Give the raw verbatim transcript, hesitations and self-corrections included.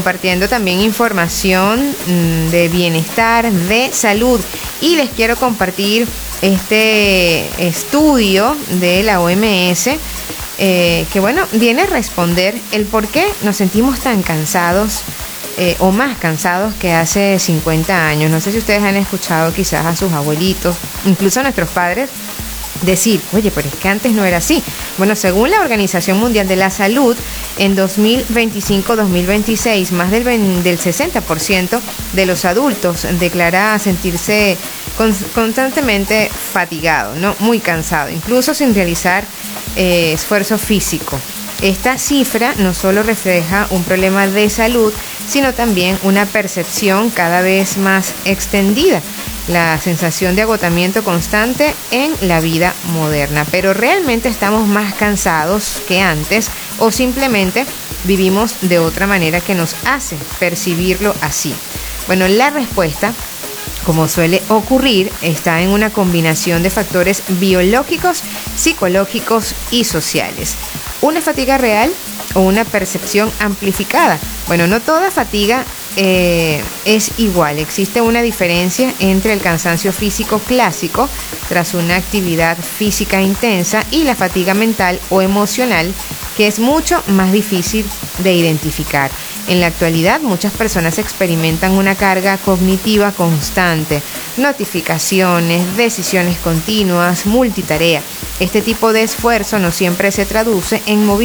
Compartiendo también información de bienestar, de salud, y les quiero compartir este estudio de la O M S eh, que bueno, viene a responder el por qué nos sentimos tan cansados eh, o más cansados que hace cincuenta años. No sé si ustedes han escuchado quizás a sus abuelitos, incluso a nuestros padres, decir, oye, pero es que antes no era así. Bueno, según la Organización Mundial de la Salud, en dos mil veinticinco dos mil veintiséis, más del, del sesenta por ciento de los adultos declara sentirse con, constantemente fatigado, ¿no? Muy cansado, incluso sin realizar eh, esfuerzo físico. Esta cifra no solo refleja un problema de salud, sino también una percepción cada vez más extendida, la sensación de agotamiento constante en la vida moderna. Pero ¿realmente estamos más cansados que antes o simplemente vivimos de otra manera que nos hace percibirlo así? Bueno, la respuesta, como suele ocurrir, está en una combinación de factores biológicos, psicológicos y sociales. ¿Una fatiga real o una percepción amplificada? Bueno, no toda fatiga eh, es igual. Existe una diferencia entre el cansancio físico clásico tras una actividad física intensa y la fatiga mental o emocional, que es mucho más difícil de identificar. En la actualidad, muchas personas experimentan una carga cognitiva constante, notificaciones, decisiones continuas, multitarea. Este tipo de esfuerzo no siempre se traduce en movimiento